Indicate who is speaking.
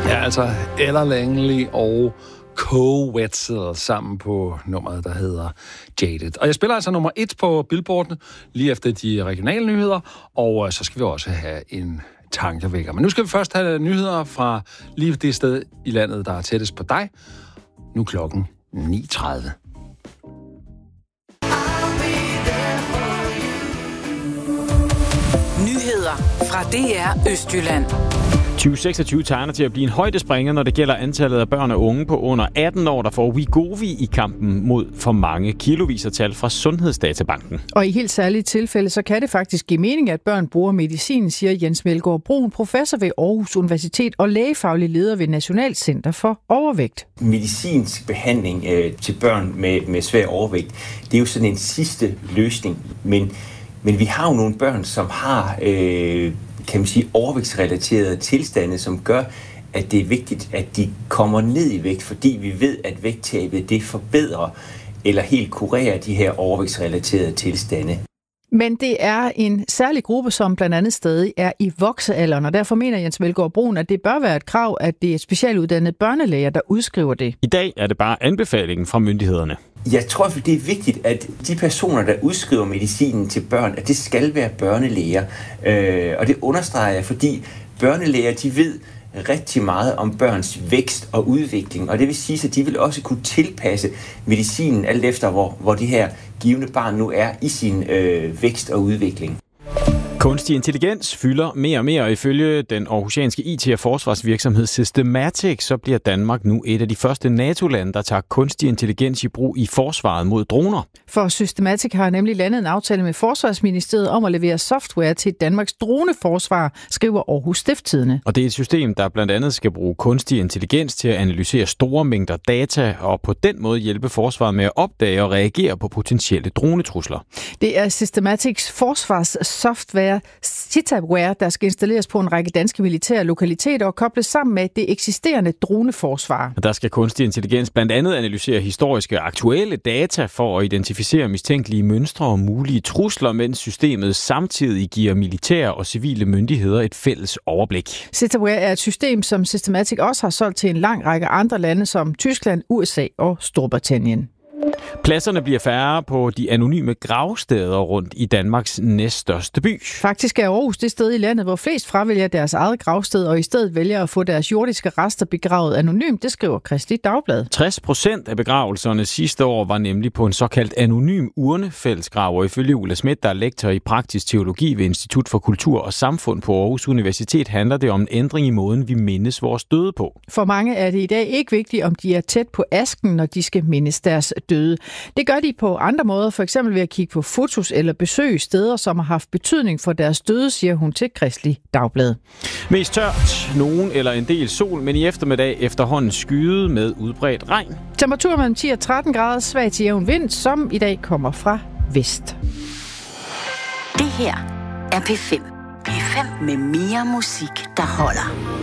Speaker 1: Ja, altså Ella Langley og Co. Wetzel sammen på nummeret, der hedder Jaded. Og jeg spiller altså nummer 1 på Billboard lige efter de regionale nyheder, og så skal vi også have en tankevækker. Men nu skal vi først have nyheder fra lige det sted i landet, der er tættest på dig. Nu klokken 9:30.
Speaker 2: Nyheder fra DR Østjylland.
Speaker 3: 2026 tegner til at blive en højdespringer, når det gælder antallet af børn og unge på under 18 år, der får Wegovy i kampen mod for mange kilovis af tal fra Sundhedsdatabanken.
Speaker 4: Og i helt særlige tilfælde, så kan det faktisk give mening, at børn bruger medicin, siger Jens Melgaard Brun, professor ved Aarhus Universitet og lægefaglig leder ved Nationalt Center for Overvægt.
Speaker 5: Medicinsk behandling til børn med svær overvægt, det er jo sådan en sidste løsning, men vi har jo nogle børn, som har kan man sige, overvægtsrelaterede tilstande, som gør, at det er vigtigt, at de kommer ned i vægt, fordi vi ved, at vægttabet det forbedrer eller helt kurerer de her overvægtsrelaterede tilstande.
Speaker 4: Men det er en særlig gruppe, som blandt andet stadig er i voksealderen, og derfor mener Jens Melgaard Brun, at det bør være et krav, at det er specialuddannede børnelæger, der udskriver det.
Speaker 3: I dag er det bare anbefalingen fra myndighederne.
Speaker 5: Jeg tror, at det er vigtigt, at de personer, der udskriver medicinen til børn, at det skal være børnelæger. Og det understreger jeg, fordi børnelæger, de ved rigtig meget om børns vækst og udvikling, og det vil sige, at de vil også kunne tilpasse medicinen alt efter, hvor de her givne barn nu er i sin vækst og udvikling.
Speaker 3: Kunstig intelligens fylder mere og mere, og ifølge den aarhusianske IT- og forsvarsvirksomhed Systematic, så bliver Danmark nu et af de første NATO-lande, der tager kunstig intelligens i brug i forsvaret mod droner.
Speaker 4: For Systematic har nemlig landet en aftale med Forsvarsministeriet om at levere software til Danmarks droneforsvar, skriver Aarhus Stiftstidende.
Speaker 3: Og det er et system, der blandt andet skal bruge kunstig intelligens til at analysere store mængder data, og på den måde hjælpe forsvaret med at opdage og reagere på potentielle dronetrusler.
Speaker 4: Det er Systematics forsvarssoftware Citaware, der skal installeres på en række danske militære lokaliteter og kobles sammen med det eksisterende droneforsvar.
Speaker 3: Der skal kunstig intelligens blandt andet analysere historiske og aktuelle data for at identificere mistænkelige mønstre og mulige trusler, mens systemet samtidig giver militære og civile myndigheder et fælles overblik.
Speaker 4: Citaware er et system, som Systematic også har solgt til en lang række andre lande som Tyskland, USA og Storbritannien.
Speaker 3: Pladserne bliver færre på de anonyme gravsteder rundt i Danmarks næststørste by.
Speaker 4: Faktisk er Aarhus det sted i landet, hvor flest fravælger deres eget gravsted og i stedet vælger at få deres jordiske rester begravet anonymt, det skriver Kristeligt Dagblad.
Speaker 3: 60% af begravelserne sidste år var nemlig på en såkaldt anonym urnefællesgrav, og ifølge Ulla Schmidt, der er lektor i praktisk teologi ved Institut for Kultur og Samfund på Aarhus Universitet, handler det om en ændring i måden, vi mindes vores døde på.
Speaker 4: For mange er det i dag ikke vigtigt, om de er tæt på asken, når de skal mindes deres døde. Det gør de på andre måder, for eksempel ved at kigge på fotos eller besøge steder, som har haft betydning for deres døde, siger hun til Kristeligt Dagblad.
Speaker 3: Mest tørt, nogen eller en del sol, men i eftermiddag efterhånden skyet med udbredt regn.
Speaker 4: Temperatur mellem 10 og 13 grader, svag til jævn vind, som i dag kommer fra vest.
Speaker 2: Det her er P5. P5 med mere musik, der holder.